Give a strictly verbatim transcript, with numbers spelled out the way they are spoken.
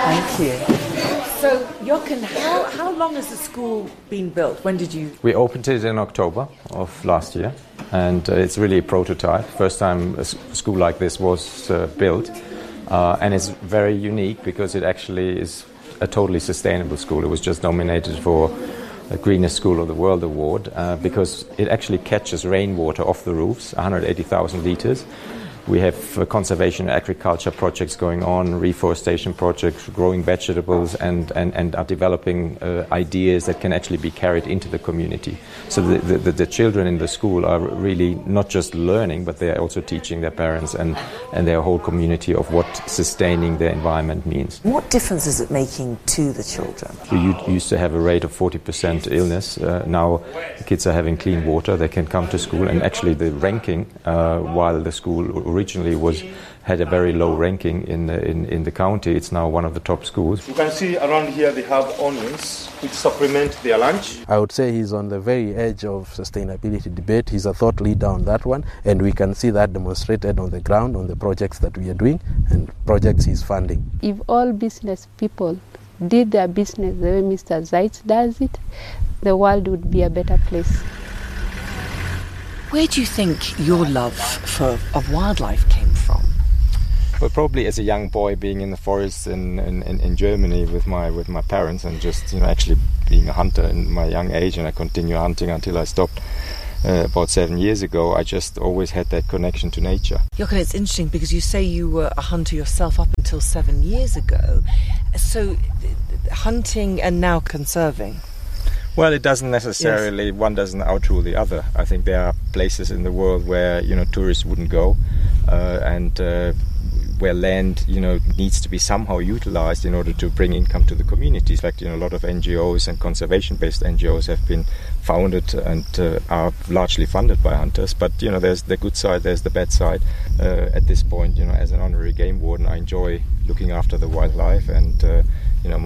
Thank you. So, Jochen, how, how long has the school been built? When did you... We opened it in October of last year, and uh, it's really a prototype. First time a s- school like this was uh, built, uh, and it's very unique because it actually is a totally sustainable school. It was just nominated for the Greenest School of the World award uh, because it actually catches rainwater off the roofs, one hundred eighty thousand litres. We have uh, conservation and agriculture projects going on, reforestation projects, growing vegetables, and, and, and are developing uh, ideas that can actually be carried into the community. So the, the, the children in the school are really not just learning, but they are also teaching their parents and, and their whole community of what sustaining their environment means. What difference is it making to the children? We used to have a rate of forty percent illness. Uh, now the kids are having clean water. They can come to school, and actually the ranking, uh, while the school originally was had a very low ranking in the, in, in the county, it's now one of the top schools. You can see around here they have onions which supplement their lunch. I would say he's on the very edge of sustainability debate. He's a thought leader on that one, and we can see that demonstrated on the ground on the projects that we are doing and projects he's funding. If all business people did their business the way Mister Zeitz does it, the world would be a better place. Where do you think your love for of wildlife came from? Well, probably as a young boy, being in the forest in, in, in Germany with my with my parents, and just you know actually being a hunter in my young age, and I continue hunting until I stopped uh, about seven years ago. I just always had that connection to nature. Jochen, it's interesting because you say you were a hunter yourself up until seven years ago. So, hunting and now conserving. Well, it doesn't necessarily, yes. One doesn't outrule the other. I think there are places in the world where, you know, tourists wouldn't go, uh, and uh, where land, you know, needs to be somehow utilized in order to bring income to the communities. Like, you know, a lot of N G Os and conservation-based N G Os have been founded and uh, are largely funded by hunters. But, you know, there's the good side, there's the bad side. Uh, at this point, you know, as an honorary game warden, I enjoy looking after the wildlife, and uh,